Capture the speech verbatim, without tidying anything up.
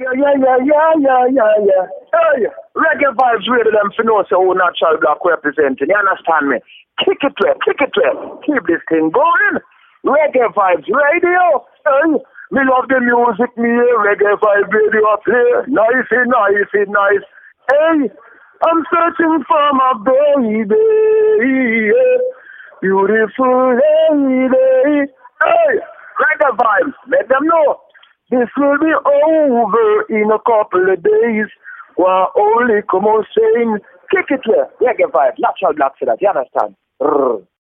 Yeah, yeah, yeah, yeah, yeah, yeah, yeah. Hey, reggae vibes really them for know so who natural black representing. You understand me? Kick it well, kick it well. Keep this thing going. Reggae vibes radio. Hey, me love the music, me hear reggae vibes radio play. Nice, nice, nice. Hey, I'm searching for my baby. Yeah. Beautiful lady. Hey, reggae vibes. Let them know. This will be over in a couple of days. Well, only come on saying, kick it there. Reggae vibe, natural black for that, you understand? Rrr.